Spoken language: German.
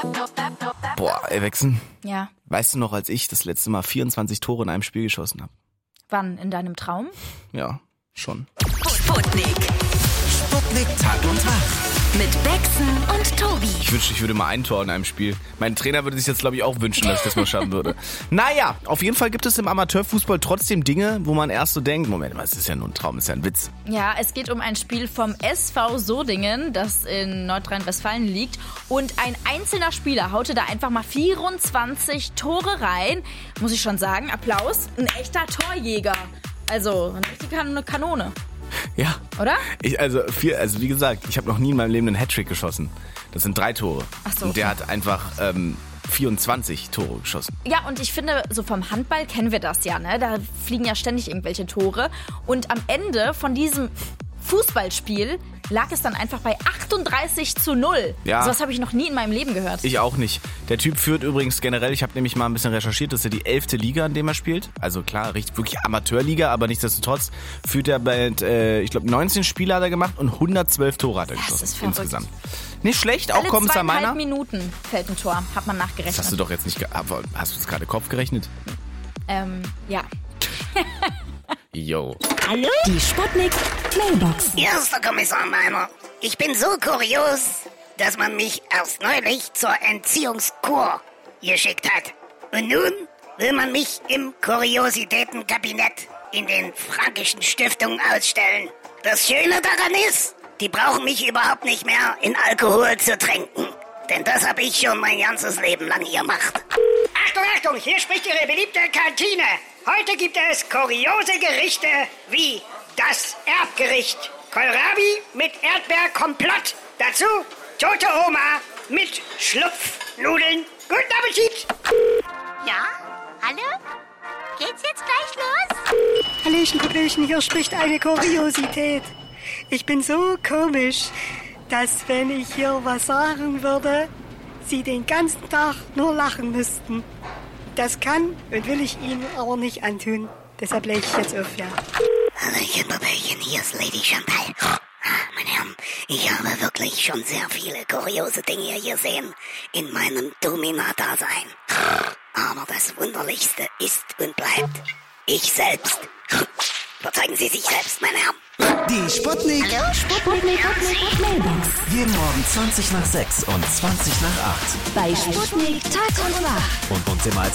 Boah, ey, Wechsen. Ja. Weißt du noch, als ich das letzte Mal 24 Tore in einem Spiel geschossen habe? Wann? In deinem Traum? Ja, schon. Sputnik. Sputnik Tag und Tag. Mit Bexen und Tobi. Ich wünschte, ich würde mal ein Tor in einem Spiel. Mein Trainer würde sich jetzt, glaube ich, auch wünschen, dass ich das mal schaffen würde. Naja, auf jeden Fall gibt es im Amateurfußball trotzdem Dinge, wo man erst so denkt, Moment mal, es ist ja nur ein Traum, es ist ja ein Witz. Ja, es geht um ein Spiel vom SV Sodingen, das in Nordrhein-Westfalen liegt. Und ein einzelner Spieler haute da einfach mal 24 Tore rein. Muss ich schon sagen, Applaus, ein echter Torjäger. Also, eine Kanone. Ja. Oder? Also wie gesagt, ich habe noch nie in meinem Leben einen Hattrick geschossen. Das sind 3 Tore. Ach so, und der okay. hat einfach 24 Tore geschossen. Ja, und ich finde, so vom Handball kennen wir das ja, ne? Da fliegen ja ständig irgendwelche Tore. Und am Ende von diesem Fußballspiel lag es dann einfach bei 38:0. Ja. So was habe ich noch nie in meinem Leben gehört. Ich auch nicht. Der Typ führt übrigens generell, ich habe nämlich mal ein bisschen recherchiert, das ist ja die 11. Liga, in dem er spielt. Also klar, wirklich Amateurliga, aber nichtsdestotrotz führt er bei, ich glaube, 19 Spiele hat er gemacht und 112 Tore hat er geschossen ist verrückt. insgesamt. Nicht schlecht, auch Alle Kommissar 2,5 Meiner. Minuten fällt ein Tor, hat man nachgerechnet. Das hast du doch jetzt nicht, hast du das gerade Kopf gerechnet? Ja. Yo. Hallo? Die Sputnik Mailbox. Erster Kommissar Meiner, ich bin so kurios, dass man mich erst neulich zur Entziehungskur geschickt hat. Und nun will man mich im Kuriositätenkabinett in den Frankischen Stiftungen ausstellen. Das Schöne daran ist, die brauchen mich überhaupt nicht mehr in Alkohol zu tränken. Denn das habe ich schon mein ganzes Leben lang gemacht. Achtung, Achtung, hier spricht Ihre beliebte Kantine. Heute gibt es kuriose Gerichte wie das Erbgericht. Kohlrabi mit Erdbeerkomplott. Dazu tote Oma mit Schlupfnudeln. Guten Appetit! Ja? Hallo? Geht's jetzt gleich los? Hallöchen, hier spricht eine Kuriosität. Ich bin so komisch, dass wenn ich hier was sagen würde, Sie den ganzen Tag nur lachen müssten. Das kann und will ich Ihnen aber nicht antun. Deshalb lege ich jetzt auf, ja. Hallöchen, Babelchen, hier ist Lady Chantal. Meine Herren, ich habe wirklich schon sehr viele kuriose Dinge gesehen in meinem Domina-Dasein. Aber das Wunderlichste ist und bleibt ich selbst. Verzeihen Sie sich selbst, meine Herren. Die Sputnik. Hallo? Sputnik Mailbox. Jeden Morgen 20 nach 6 und 20 nach 8. Bei Sputnik Tag und Nacht. Und uns immer als